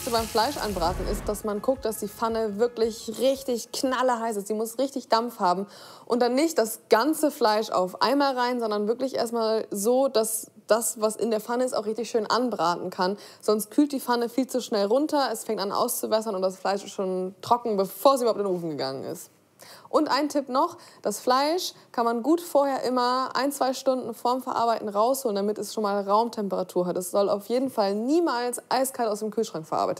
Beim Fleisch anbraten ist, dass man guckt, dass die Pfanne wirklich richtig knallerheiß ist. Die muss richtig Dampf haben. Und dann nicht das ganze Fleisch auf einmal rein, sondern wirklich erstmal so, dass das, was in der Pfanne ist, auch richtig schön anbraten kann. Sonst kühlt die Pfanne viel zu schnell runter, es fängt an auszuwässern und das Fleisch ist schon trocken, bevor es überhaupt in den Ofen gegangen ist. Und ein Tipp noch, das Fleisch kann man gut vorher immer 1-2 Stunden vorm Verarbeiten rausholen, damit es schon mal Raumtemperatur hat. Es soll auf jeden Fall niemals eiskalt aus dem Kühlschrank verarbeitet werden.